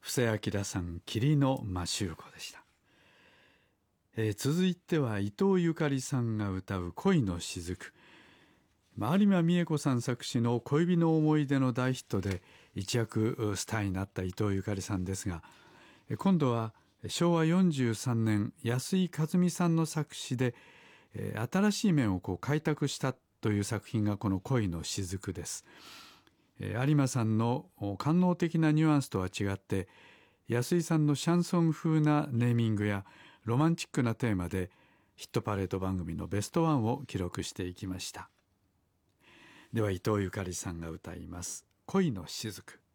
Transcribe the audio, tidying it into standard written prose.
布施明さん、霧の摩周湖でした。続いては伊藤ゆかりさんが歌う恋の雫。有馬美恵子さん作詞の恋人の思い出の大ヒットで一躍スターになった伊藤ゆかりさんですが、今度は昭和43年安井和美さんの作詞で新しい面を開拓したという作品がこの恋の雫です。有馬さんの官能的なニュアンスとは違って安井さんのシャンソン風なネーミングやロマンチックなテーマでヒットパレード番組のベストワンを記録していきました。では伊藤ゆかりさんが歌います恋の雫。